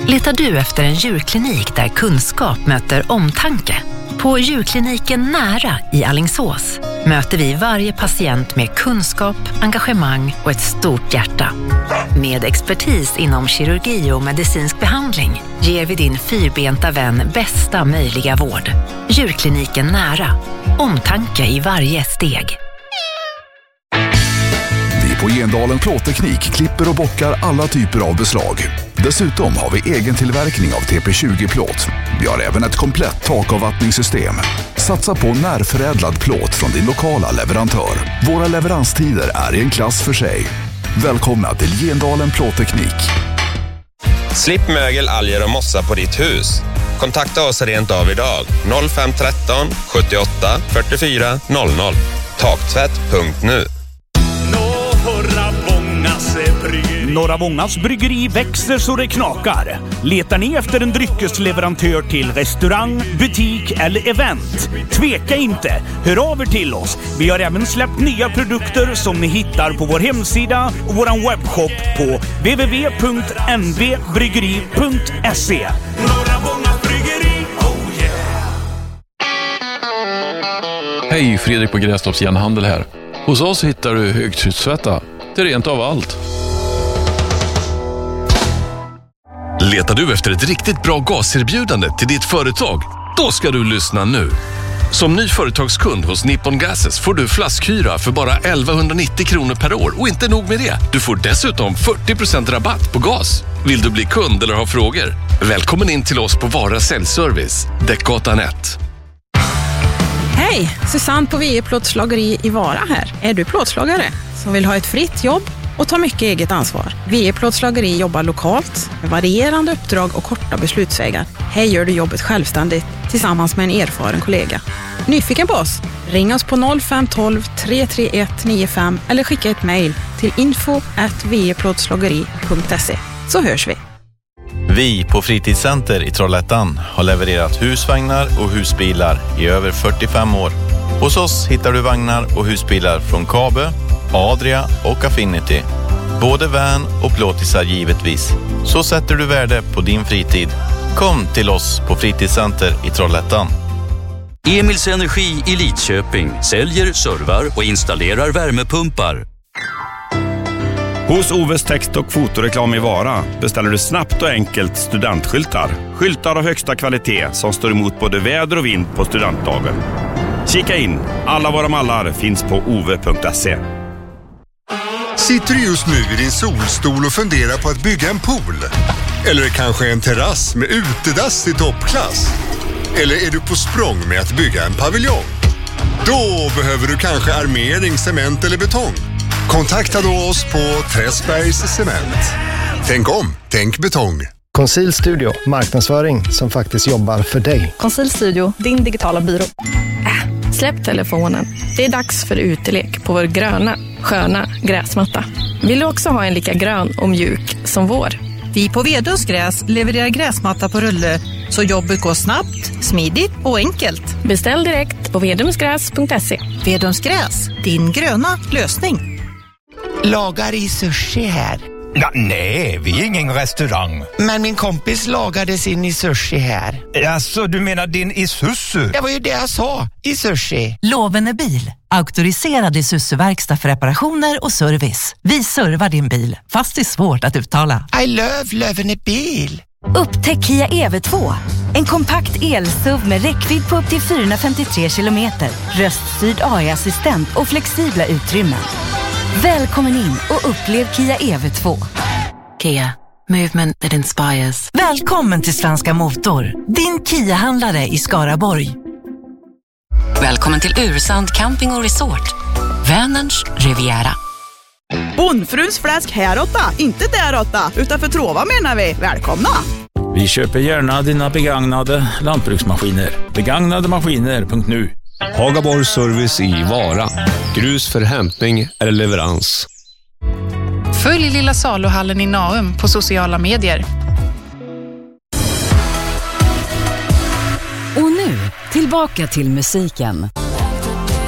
Letar du efter en djurklinik där kunskap möter omtanke? På djurkliniken Nära i Alingsås möter vi varje patient med kunskap, engagemang och ett stort hjärta. Med expertis inom kirurgi och medicinsk behandling ger vi din fyrbenta vän bästa möjliga vård. Djurkliniken Nära. Omtanke i varje steg. Vi på Gendalen Plåtteknik klipper och bockar alla typer av beslag. Dessutom har vi egen tillverkning av TP20-plåt. Vi har även ett komplett takavvattningssystem. Satsa på närförädlad plåt från din lokala leverantör. Våra leveranstider är i en klass för sig. Välkomna till Gendalen Plåtteknik. Slipp mögel, alger och mossa på ditt hus. Kontakta oss rent av idag. 0513 78 44 00. Taktvätt.nu. Norra Vångas bryggeri växer så det knakar. Letar ni efter en dryckesleverantör till restaurang, butik eller event? Tveka inte, hör av er till oss. Vi har även släppt nya produkter som ni hittar på vår hemsida och vår webbshop på www.nvbryggeri.se. Norra Vångas bryggeri, oh yeah! Hej, Fredrik på Grästorps Järnhandel här. Hos oss hittar du högtryckstvätta till rent av allt. Letar du efter ett riktigt bra gaserbjudande till ditt företag? Då ska du lyssna nu. Som ny företagskund hos Nippon Gases får du flaskhyra för bara 1190 kronor per år. Och inte nog med det, du får dessutom 40% rabatt på gas. Vill du bli kund eller ha frågor? Välkommen in till oss på Vara Säljservice, Däckgatan 1. Hej, Susanne på VE Plåtslageri i Vara här. Är du plåtslagare som vill ha ett fritt jobb och ta mycket eget ansvar? VE Plåtslageri jobbar lokalt med varierande uppdrag och korta beslutsvägar. Här gör du jobbet självständigt tillsammans med en erfaren kollega. Nyfiken på oss? Ring oss på 0512 331 95 eller skicka ett mejl till info@veplåtslageri.se så hörs vi. Vi på Fritidscenter i Trollhättan har levererat husvagnar och husbilar i över 45 år. Hos oss hittar du vagnar och husbilar från Kabe, Adria och Affinity. Både van och plåtisar givetvis. Så sätter du värde på din fritid. Kom till oss på Fritidscenter i Trollhättan. Emils Energi i Lidköping säljer, servar och installerar värmepumpar. Hos Oves text- och fotoreklam i Vara beställer du snabbt och enkelt studentskyltar. Skyltar av högsta kvalitet som står emot både väder och vind på studentdagen. Kika in, alla våra mallar finns på ove.se. Sitter du just nu i din solstol och funderar på att bygga en pool? Eller kanske en terrass med utedass i toppklass? Eller är du på språng med att bygga en paviljong? Då behöver du kanske armering, cement eller betong. Kontakta då oss på Träsbergs Cement. Tänk om, tänk betong. Conceal Studio, marknadsföring som faktiskt jobbar för dig. Conceal Studio, din digitala byrå. Släpp telefonen. Det är dags för utelek på vår gröna, sköna gräsmatta. Vill du också ha en lika grön och mjuk som vår? Vi på Vedums gräs levererar gräsmatta på rulle så jobbet går snabbt, smidigt och enkelt. Beställ direkt på vedomsgräs.se. Vedums gräs, din gröna lösning. Lagar i sushi här. Ja, nej, vi är ingen restaurang. Men min kompis lagade sin i sushi här. Alltså, du menar din Isuzu? Det var ju det jag sa, i sushi. Lovende bil, auktoriserad Isuzu-verkstad för reparationer och service. Vi servar din bil, fast det är svårt att uttala. I love Lovende bil. Upptäck Kia EV2. En kompakt el-SUV med räckvidd på upp till 453 kilometer. Röststyrd AI-assistent och flexibla utrymmen. Välkommen in och upplev Kia EV2. Kia, movement that inspires. Välkommen till Svenska Motor, din Kia-handlare i Skaraborg. Välkommen till Ursand Camping och Resort. Vänerns Riviera. Bondfruns fläsk häråtta, inte däråtta, utan för Trova menar vi. Välkomna! Vi köper gärna dina begagnade lantbruksmaskiner. Begagnademaskiner.nu. Hagaborg Service i Vara. Grus för hämtning eller leverans. Följ Lilla Saluhallen i Naum på sociala medier. Och nu, tillbaka till musiken.